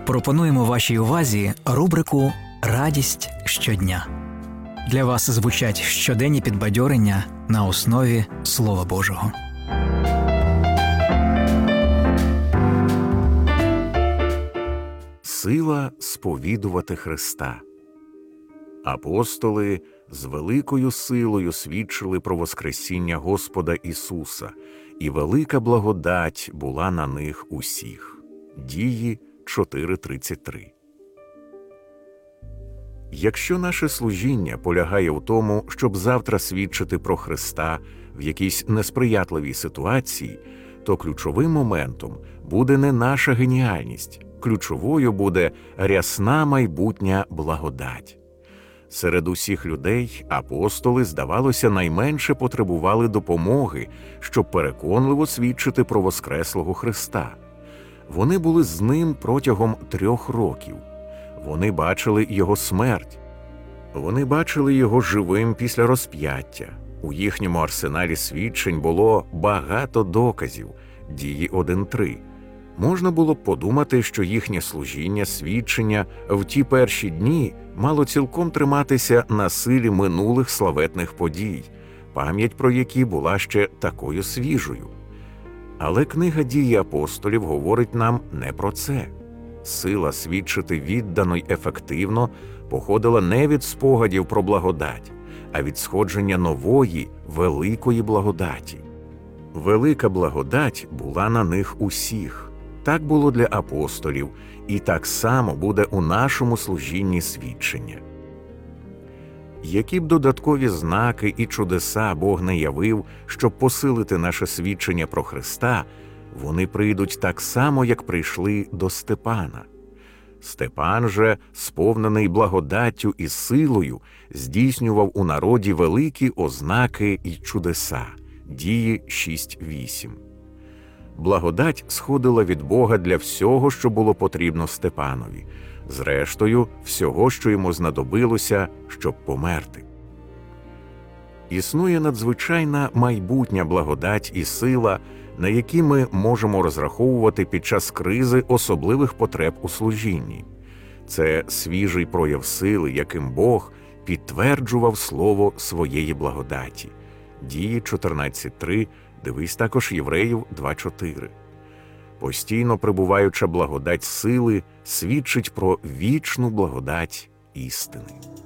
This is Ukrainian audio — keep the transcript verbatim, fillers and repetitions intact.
Пропонуємо вашій увазі рубрику «Радість щодня». Для вас звучать щоденні підбадьорення на основі Слова Божого. Сила сповідувати Христа. Апостоли з великою силою свідчили про воскресіння Господа Ісуса, і велика благодать була на них усіх. Дії чотири тридцять три. Якщо наше служіння полягає у тому, щоб завтра свідчити про Христа в якійсь несприятливій ситуації, то ключовим моментом буде не наша геніальність, ключовою буде рясна майбутня благодать. Серед усіх людей апостоли, здавалося, найменше потребували допомоги, щоб переконливо свідчити про воскреслого Христа. Вони були з ним протягом трьох років. Вони бачили його смерть. Вони бачили його живим після розп'яття. У їхньому арсеналі свідчень було багато доказів. Дії один три. Можна було б подумати, що їхнє служіння, свідчення в ті перші дні мало цілком триматися на силі минулих славетних подій, пам'ять про які була ще такою свіжою. Але книга «Дії апостолів» говорить нам не про це. Сила свідчити віддано й ефективно походила не від спогадів про благодать, а від сходження нової, великої благодаті. Велика благодать була на них усіх. Так було для апостолів, і так само буде у нашому служінні свідчення. Які б додаткові знаки і чудеса Бог не явив, щоб посилити наше свідчення про Христа, вони прийдуть так само, як прийшли до Степана. Степан же, сповнений благодаттю і силою, здійснював у народі великі ознаки і чудеса. Дії шість вісім. Благодать сходила від Бога для всього, що було потрібно Степанові, зрештою, всього, що йому знадобилося, щоб померти. Існує надзвичайна майбутня благодать і сила, на які ми можемо розраховувати під час кризи особливих потреб у служінні. Це свіжий прояв сили, яким Бог підтверджував слово своєї благодаті. Дії чотирнадцять три, дивись також Євреїв два чотири. Постійно прибуваюча благодать сили свідчить про вічну благодать істини.